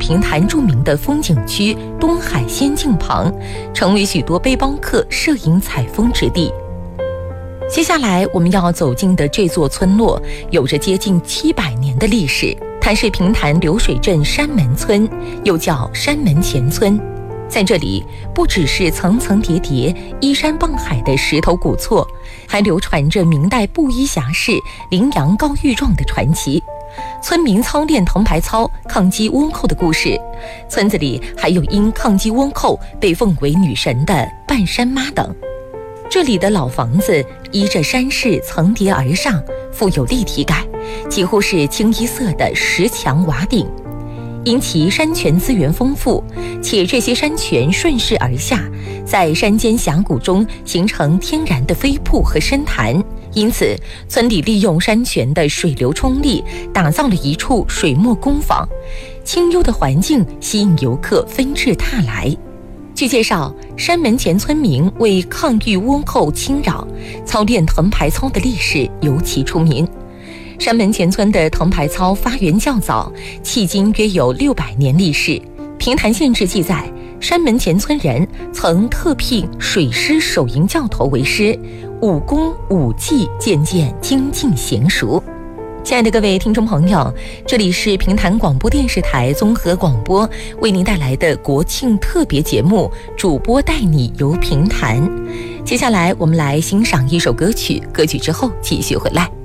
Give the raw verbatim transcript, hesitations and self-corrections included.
平潭著名的风景区东海仙境旁，成为许多背包客摄影采风之地。接下来我们要走进的这座村落有着接近七百年的历史，它是平潭流水镇山门村，又叫山门前村。在这里，不只是层层叠叠、依山傍海的石头古厝，还流传着明代布衣侠士羚羊高玉状的传奇。村民操练藤牌操抗击倭寇的故事，村子里还有因抗击倭寇被奉为女神的半山妈等。这里的老房子依着山势层叠而上，富有立体感，几乎是清一色的石墙瓦顶。因其山泉资源丰富，且这些山泉顺势而下，在山间峡谷中形成天然的飞瀑和深潭，因此村里利用山泉的水流冲力，打造了一处水墨工坊，清幽的环境吸引游客纷至沓来。据介绍，山门前村民为抗御倭寇侵扰，操练藤牌操的历史尤其出名。山门前村的藤牌操发源较早，迄今约有六百年历史。平潭县志记载，山门前村人曾特聘水师手营教头为师，武功武技渐渐精进娴熟。亲爱的各位听众朋友，这里是平潭广播电视台综合广播为您带来的国庆特别节目，主播带你游平潭。接下来我们来欣赏一首歌曲，歌曲之后继续回来。